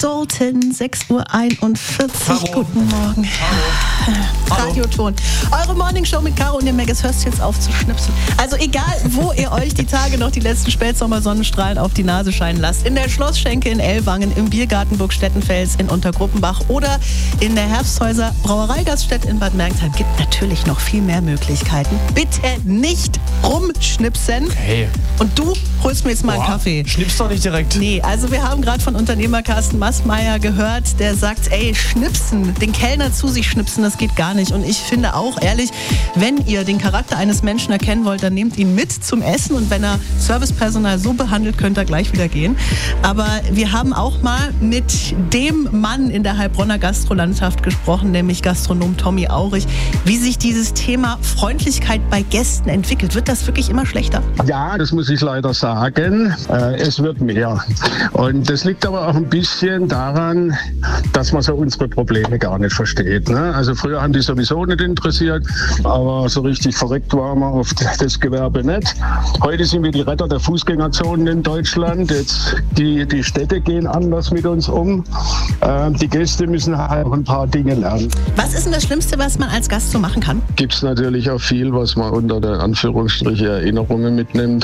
Dalton, 6:41 Uhr. Guten Morgen. Hallo. Radioton. Eure Morningshow mit Caro und dem Megas. Hörst jetzt auf zu schnipsen. Also egal, wo ihr euch die Tage noch die letzten Spätsommersonnenstrahlen auf die Nase scheinen lasst. In der Schlossschenke in Ellwangen, im Biergarten Burg Stettenfels in Untergruppenbach oder in der Herbsthäuser Brauereigaststätte in Bad Mergentheim gibt natürlich noch viel mehr Möglichkeiten. Bitte nicht rumschnipsen. Hey. Und du holst mir jetzt mal einen Kaffee. Schnippst doch nicht direkt. Nee, also wir haben gerade von Unternehmer Carsten Massmeier gehört, der sagt, ey, schnipsen, den Kellner zu sich schnipsen, das geht gar nicht. Und ich finde auch, ehrlich, wenn ihr den Charakter eines Menschen erkennen wollt, dann nehmt ihn mit zum Essen und wenn er Servicepersonal so behandelt, könnt ihr gleich wieder gehen. Aber wir haben auch mal mit dem Mann in der Heilbronner Gastrolandschaft gesprochen, nämlich Gastronom Tommy Aurich, wie sich dieses Thema Freundlichkeit bei Gästen entwickelt. Wird das wirklich immer schlechter? Ja, das muss ich leider sagen. Es wird mehr. Und das liegt aber auch ein bisschen daran, dass man so unsere Probleme gar nicht versteht. Ne? Also früher haben die sowieso nicht interessiert, aber so richtig verrückt waren wir auf das Gewerbe nicht. Heute sind wir die Retter der Fußgängerzonen in Deutschland. Jetzt die Städte gehen anders mit uns um. Die Gäste müssen halt auch ein paar Dinge lernen. Was ist denn das Schlimmste, was man als Gast so machen kann? Gibt es natürlich auch viel, was man unter der Anführungsstriche Erinnerungen mitnimmt.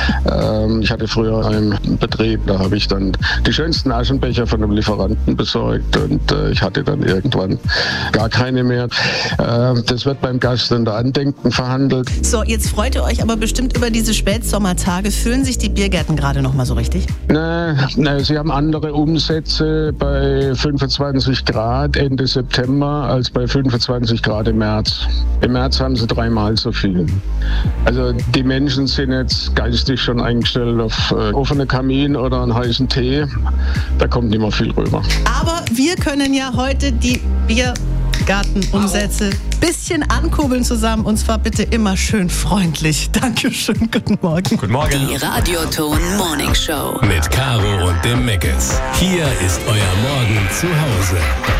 Ich hatte früher einen Betrieb, da habe ich dann die schönsten Aschenbecher von einem Lieferanten besorgt und ich hatte dann irgendwann gar keine mehr. Das wird beim Gast unter Andenken verhandelt. So, jetzt freut ihr euch aber bestimmt über diese Spätsommertage. Füllen sich die Biergärten gerade noch mal so richtig? Nee, sie haben andere Umsätze bei 25 Grad Ende September als bei 25 Grad im März. Im März haben sie 3-mal so viel. Also die Menschen sind jetzt geistig schon eingestellt auf offene Kamin oder einen heißen Tee. Da kommt nicht mehr viel rüber. Aber wir können ja heute die Biergartenumsätze bisschen ankurbeln zusammen. Und zwar bitte immer schön freundlich. Dankeschön, guten Morgen. Guten Morgen. Die Radioton Morning Show. Mit Caro und dem Megas. Hier ist euer Morgen zu Hause.